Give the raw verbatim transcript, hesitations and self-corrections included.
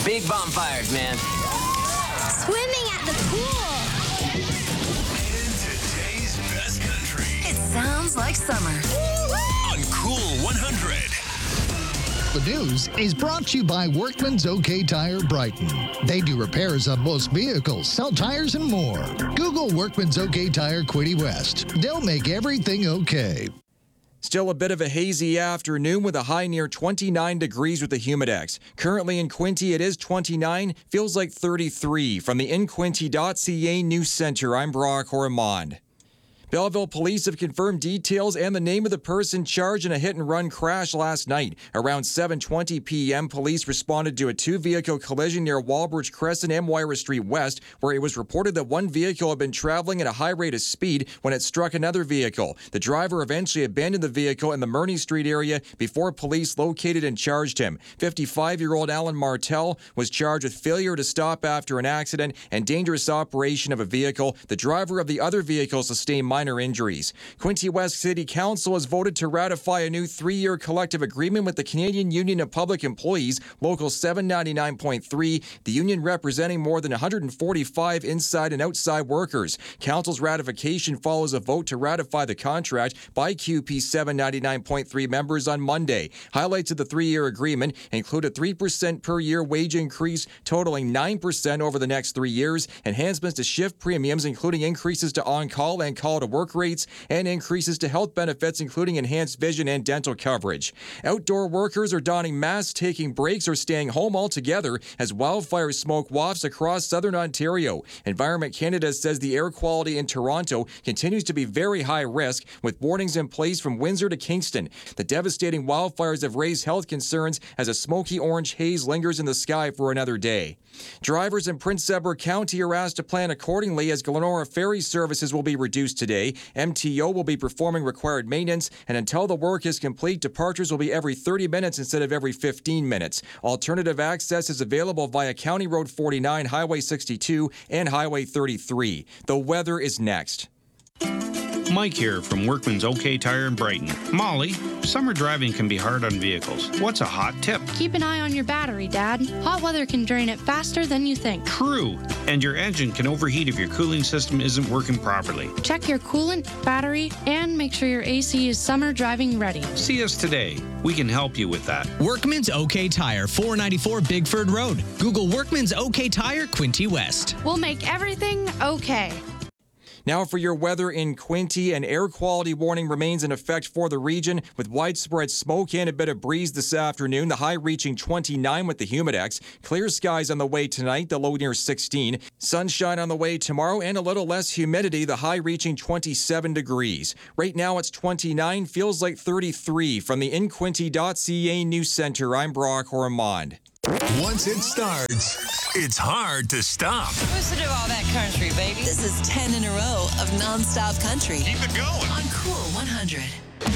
Big bonfires, man. Swimming at the pool. In today's best country. It sounds like summer. On Cool one hundred. The news is brought to you by Workman's OK Tire Brighton. They do repairs on most vehicles, sell tires, and more. Google Workman's OK Tire Quinte West. They'll make everything okay. Still a bit of a hazy afternoon with a high near twenty-nine degrees with the Humidex. Currently in Quinte, it is twenty-nine, feels like thirty-three. From the in quinte dot c a News Center, I'm Brock Ormond. Belleville police have confirmed details and the name of the person charged in a hit-and-run crash last night. Around seven twenty p.m., police responded to a two-vehicle collision near Walbridge Crescent and Moira Street West, where it was reported that one vehicle had been traveling at a high rate of speed when it struck another vehicle. The driver eventually abandoned the vehicle in the Murney Street area before police located and charged him. fifty-five-year-old Alan Martell was charged with failure to stop after an accident and dangerous operation of a vehicle. The driver of the other vehicle sustained minor injuries. Quinte West City Council has voted to ratify a new three-year collective agreement with the Canadian Union of Public Employees, Local seven ninety-nine point three, the union representing more than one hundred forty-five inside and outside workers. Council's ratification follows a vote to ratify the contract by Q P seven ninety-nine point three members on Monday. Highlights of the three-year agreement include a three percent per year wage increase totaling nine percent over the next three years, enhancements to shift premiums including increases to on-call and call-to work rates, and increases to health benefits including enhanced vision and dental coverage. Outdoor workers are donning masks, taking breaks, or staying home altogether as wildfire smoke wafts across southern Ontario. Environment Canada says the air quality in Toronto continues to be very high risk, with warnings in place from Windsor to Kingston. The devastating wildfires have raised health concerns as a smoky orange haze lingers in the sky for another day. Drivers in Prince Edward County are asked to plan accordingly as Glenora ferry services will be reduced today. M T O will be performing required maintenance, and until the work is complete, departures will be every thirty minutes instead of every fifteen minutes. Alternative access is available via County Road forty-nine, Highway sixty-two, and Highway thirty-three. The weather is next. Mike here from Workman's OK Tire in Brighton. Molly, summer driving can be hard on vehicles. What's a hot tip? Keep an eye on your battery, Dad. Hot weather can drain it faster than you think. True. And your engine can overheat if your cooling system isn't working properly. Check your coolant, battery, and make sure your A C is summer driving ready. See us today. We can help you with that. Workman's OK Tire, four ninety-four Bigford Road. Google Workman's OK Tire, Quinte West. We'll make everything okay. Now for your weather in Quinte, an air quality warning remains in effect for the region with widespread smoke and a bit of breeze this afternoon. The high reaching twenty-nine with the Humidex. Clear skies on the way tonight, the low near sixteen. Sunshine on the way tomorrow and a little less humidity, the high reaching twenty-seven degrees. Right now it's twenty-nine, feels like thirty-three. From the in quinte dot c a News Center, I'm Brock Ormond. Once it starts, it's hard to stop. Listen to all that country, baby. This is ten in a row of nonstop country. Keep it going. On Cool one hundred.